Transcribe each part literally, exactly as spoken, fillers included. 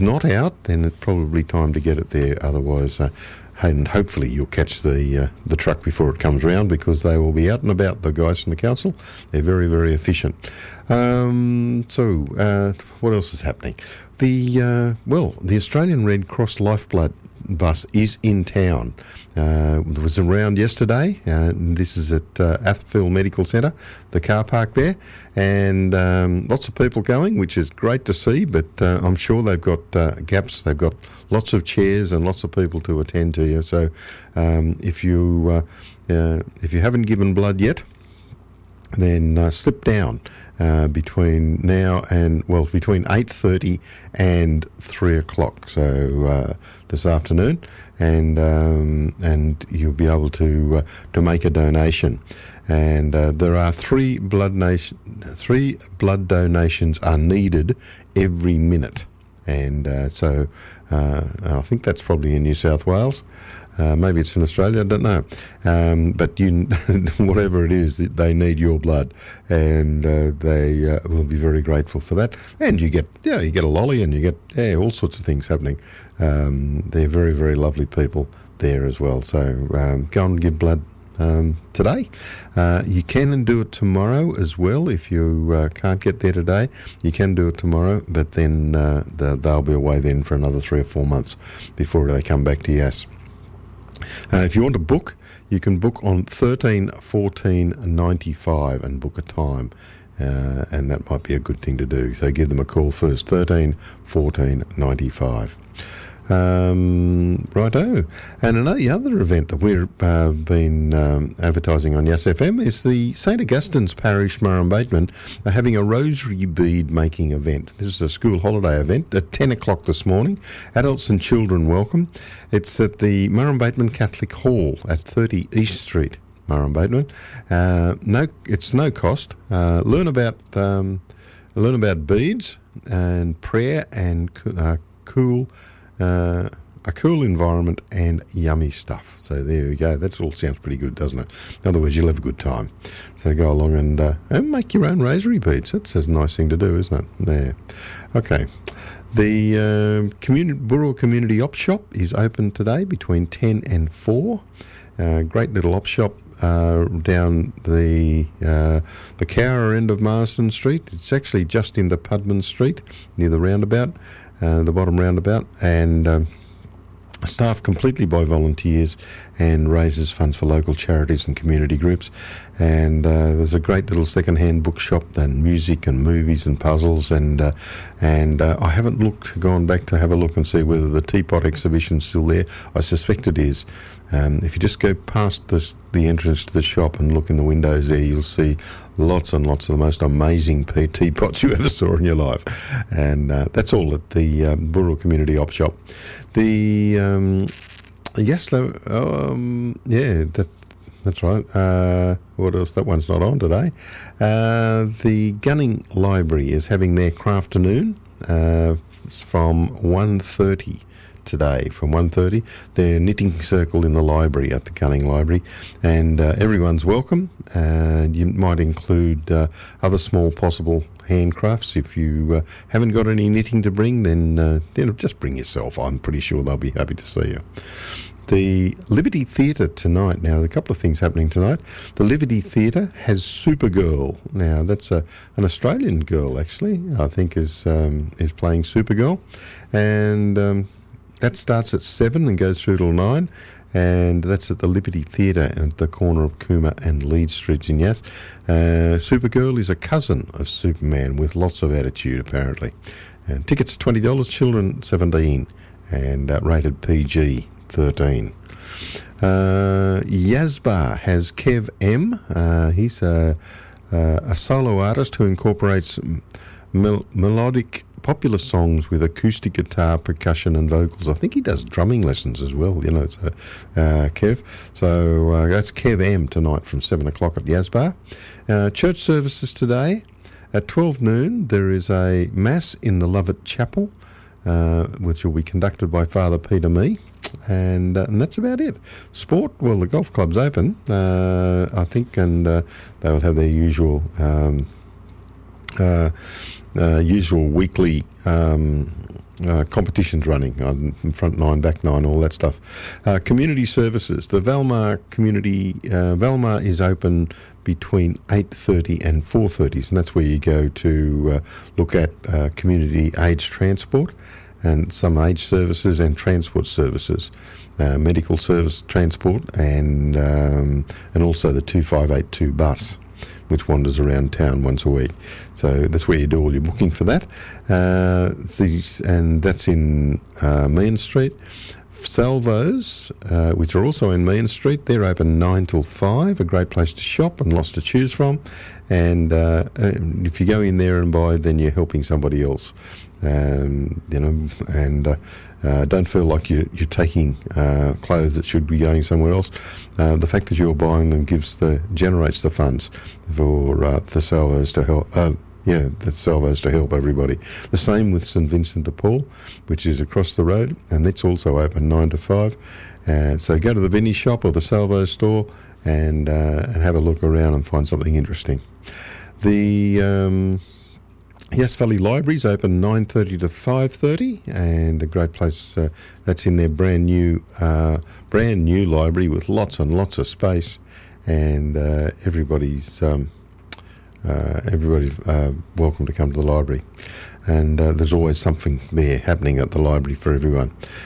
not out, then it's probably time to get it there. Otherwise, uh, and hopefully you'll catch the uh, the truck before it comes round, because they will be out and about, the guys from the council. They're very, very efficient. Um, so, uh, what else is happening? The uh, well, the Australian Red Cross Lifeblood bus is in town. Uh, it was around yesterday. Uh, this is at uh, Atherfield Medical Centre, the car park there, and um, lots of people going, which is great to see, but uh, I'm sure they've got uh, gaps. They've got lots of chairs and lots of people to attend to you. So um, if you uh, uh, if you haven't given blood yet, then uh, slip down uh, between now and, well, between eight thirty and three o'clock, so uh, this afternoon, and um, and you'll be able to uh, to make a donation. And uh, there are three blood nation, three blood donations are needed every minute, and uh, so uh, I think that's probably in New South Wales. Uh, maybe it's in Australia, I don't know. Um, but you, whatever it is, they need your blood, and uh, they uh, will be very grateful for that. And you get, yeah, you get a lolly, and you get yeah, all sorts of things happening. Um, they're very, very lovely people there as well. So um, go and give blood um, today. Uh, you can do it tomorrow as well if you uh, can't get there today. You can do it tomorrow, but then uh, the, they'll be away then for another three or four months before they come back to Yass. Uh, if you want to book, you can book on thirteen fourteen ninety-five and book a time, uh, and that might be a good thing to do. So give them a call first, thirteen fourteen ninety-five. Um, righto. And another other event that we've uh, been um, advertising on Yass F M is the Saint Augustine's Parish, Murrumbateman, are having a rosary bead making event. This is a school holiday event at ten o'clock this morning. Adults and children welcome. It's at the Murrumbateman Catholic Hall at thirty East Street, Murrumbateman. Uh, no, it's no cost. Uh, learn about um, learn about beads and prayer and uh, cool. Uh, a cool environment and yummy stuff. So there you go. That all sounds pretty good, doesn't it? In other words, you'll have a good time. So go along and, uh, and make your own rosary beads. That's a nice thing to do, isn't it? There. Okay. The uh, community, Burra Community Op Shop is open today between ten and four. Uh, great little op shop uh, down the uh, the Cowra end of Marsden Street. It's actually just into Pudman Street near the roundabout. Uh, the bottom roundabout, and um, staffed completely by volunteers and raises funds for local charities and community groups. And uh, there's a great little second-hand bookshop and music and movies and puzzles. And uh, and uh, I haven't looked, gone back to have a look and see whether the teapot exhibition's still there. I suspect it is. Um, if you just go past this, the entrance to the shop and look in the windows there, you'll see lots and lots of the most amazing teapots you ever saw in your life. And uh, that's all at the um, Burra Community Op Shop. The, um, yes, um, yeah, that, that's right. Uh, what else? That one's not on today. Uh, the Gunning Library is having their crafternoon uh, from one thirty today, from one thirty. Their knitting circle in the library at the Gunning Library, and uh, everyone's welcome. Uh, you might include uh, other small possible handcrafts. If you uh, haven't got any knitting to bring, then uh, then just bring yourself. I'm pretty sure they'll be happy to see you. The Liberty Theatre tonight. Now, there are a couple of things happening tonight. The Liberty Theatre has Supergirl. Now, that's a, an Australian girl, actually, I think, is um, is playing Supergirl. And um, that starts at seven and goes through till nine. And that's at the Liberty Theatre at the corner of Cooma and Leeds Streets in Yass. Uh, Supergirl is a cousin of Superman with lots of attitude, apparently. And tickets are twenty dollars, children seventeen, and uh, rated P G thirteen. Uh, Yazbar has Kev M. Uh, he's a, uh, a solo artist who incorporates mel- melodic popular songs with acoustic guitar, percussion and vocals. I think he does drumming lessons as well, you know, so, uh, Kev. So uh, that's Kev M tonight from seven o'clock at Yazbar. Uh, church services today. At twelve noon, there is a Mass in the Lovett Chapel, uh, which will be conducted by Father Peter Mee. And, uh, and that's about it. Sport, well, the golf club's open, uh, I think, and uh, they will have their usual um, uh, uh, usual weekly um, uh, competitions running on front nine, back nine, all that stuff. Uh, community services. The Valmar community, uh, Valmar is open between eight thirty and four thirty, and that's where you go to uh, look at uh, community aged transport and some aged services and transport services, uh, medical service transport, and um, and also the two five eight two bus, which wanders around town once a week. So that's where you do all your booking for that. Uh, these, and that's in uh, Mean Street. Salvos, uh, which are also in Mean Street, they're open nine till five, a great place to shop and lots to choose from. And uh, if you go in there and buy, then you're helping somebody else. Um, you know, and uh, uh, don't feel like you're, you're taking uh, clothes that should be going somewhere else. Uh, the fact that you're buying them gives the generates the funds for uh, the Salvos to help. Uh, yeah, the Salvos to help everybody. The same with St Vincent de Paul, which is across the road, and it's also open nine to five. Uh, so go to the Vinnie shop or the Salvo store and uh, and have a look around and find something interesting. The um, Yass Valley Library's open nine thirty to five thirty, and a great place. Uh, that's in their brand new, uh, brand new library with lots and lots of space, and uh, everybody's um, uh, everybody's uh, welcome to come to the library. And uh, there's always something there happening at the library for everyone.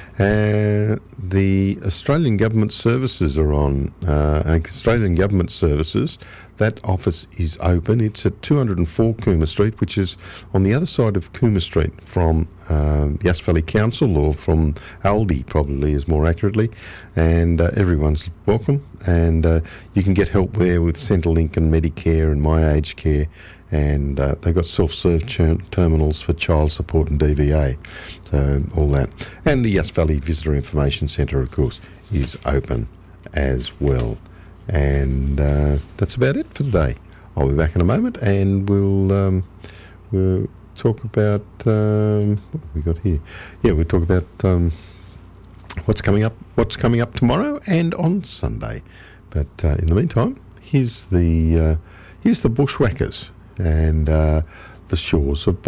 Uh, the Australian Government Services are on. Uh, Australian Government Services, that office is open. It's at two oh four Cooma Street, which is on the other side of Cooma Street from um, Yass Valley Council, or from Aldi, probably is more accurately. And uh, everyone's welcome. And uh, you can get help there with Centrelink and Medicare and My Aged Care. And uh, they've got self-serve ch- terminals for child support and D V A, so all that. And the Yass Valley Visitor Information Centre, of course, is open as well. And uh, that's about it for today. I'll be back in a moment, and we'll um, we'll talk about um, what have we got here. Yeah, we'll talk about um, what's coming up, what's coming up tomorrow and on Sunday. But uh, in the meantime, here's the uh, here's the Bushwhackers and uh, the Shores of